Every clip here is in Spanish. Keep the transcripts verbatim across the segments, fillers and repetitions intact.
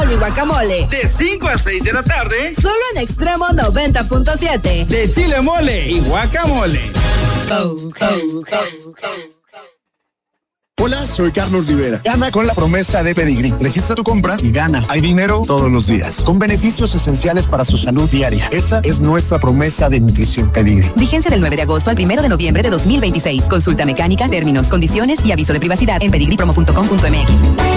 y guacamole. De cinco a seis de la tarde. Solo en Extremo noventa punto siete. De chile mole y guacamole. Oh, oh, oh, oh. Hola, soy Carlos Rivera. Gana con la promesa de Pedigrí. Registra tu compra y gana. Hay dinero todos los días, con beneficios esenciales para su salud diaria. Esa es nuestra promesa de nutrición Pedigrí. Vigencia del nueve de agosto al primero de noviembre de dos mil veintiséis. Consulta mecánica, términos, condiciones y aviso de privacidad en pedigripromo punto com punto m x.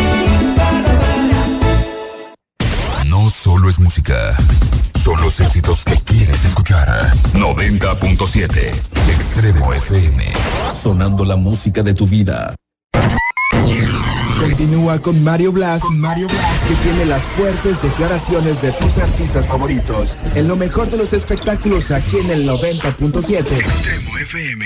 No solo es música, son los éxitos que quieres escuchar. noventa punto siete Extremo F M. Sonando la música de tu vida. Continúa con Mario Blas, Mario Blas, que tiene las fuertes declaraciones de tus artistas favoritos en lo mejor de los espectáculos aquí en el noventa punto siete. Extremo F M.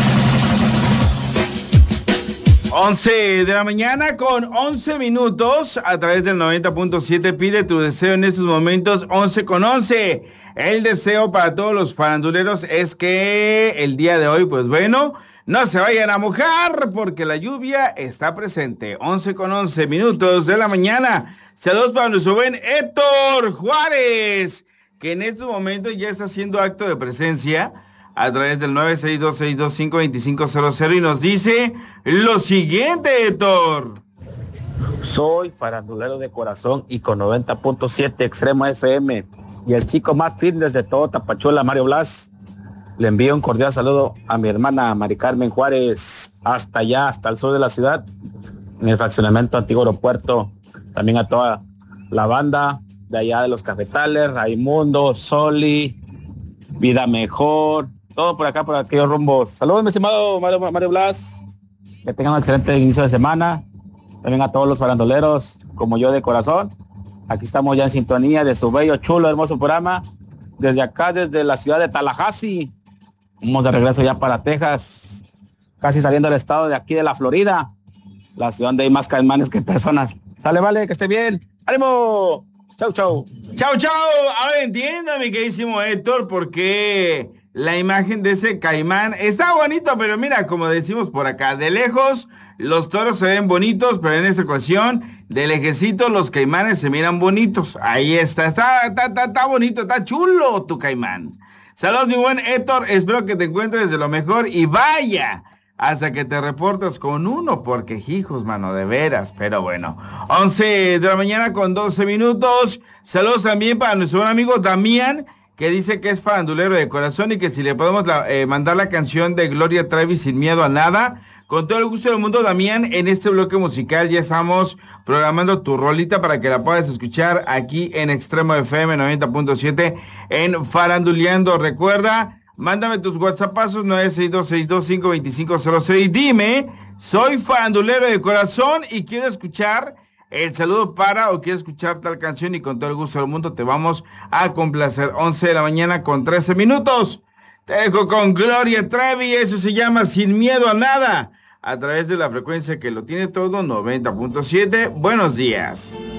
once de la mañana con once minutos a través del noventa punto siete. Pide tu deseo en estos momentos. Once con once. El deseo para todos los faranduleros es que el día de hoy, pues bueno, no se vayan a mojar porque la lluvia está presente. once con once minutos de la mañana. Saludos para nuestro buen Héctor Juárez, que en estos momentos ya está haciendo acto de presencia a través del nueve seis dos, seis dos cinco, dos cinco cero cero y nos dice lo siguiente, Héctor. Soy farandulero de corazón y con noventa punto siete Extremo F M y el chico más fitness de todo Tapachula, Mario Blas. Le envío un cordial saludo a mi hermana Mari Carmen Juárez, hasta allá, hasta el sur de la ciudad, en el fraccionamiento Antiguo Aeropuerto. También a toda la banda de allá de los Cafetales, Raimundo, Soli, Vida Mejor, todo por acá, por aquellos rumbos. Saludos, mi estimado Mario, Mario Blas. Que tengan un excelente inicio de semana. También a todos los farandoleros, como yo de corazón. Aquí estamos ya en sintonía de su bello, chulo, hermoso programa. Desde acá, desde la ciudad de Tallahassee. Vamos de regreso ya para Texas, casi saliendo del estado de aquí de la Florida, la ciudad donde hay más caimanes que personas. Sale, vale, que esté bien. ¡Ánimo! Chau, chau. Chau, chau. Ahora entiendo, mi queridísimo Héctor, porque la imagen de ese caimán está bonito, pero mira, como decimos por acá, de lejos los toros se ven bonitos, pero en esta ocasión, de lejecito los caimanes se miran bonitos. Ahí está, está, está, está, está bonito, está chulo tu caimán. Saludos, mi buen Héctor, espero que te encuentres de lo mejor y vaya hasta que te reportas con uno, porque hijos, mano, de veras, pero bueno. once de la mañana con doce minutos. Saludos también para nuestro buen amigo Damián, que dice que es farandulero de corazón y que si le podemos la, eh, mandar la canción de Gloria Trevi, Sin Miedo a Nada. Con todo el gusto del mundo, Damián, en este bloque musical ya estamos programando tu rolita para que la puedas escuchar aquí en Extremo F M noventa punto siete en Faranduleando. Recuerda, mándame tus WhatsAppazos nueve seis dos, seis dos cinco, dos cinco cero cero y dime, soy farandulero de corazón y quiero escuchar el saludo para o quiero escuchar tal canción y con todo el gusto del mundo te vamos a complacer. once de la mañana con trece minutos. Te dejo con Gloria Trevi, eso se llama Sin Miedo a Nada, a través de la frecuencia que lo tiene todo, noventa punto siete. Buenos días.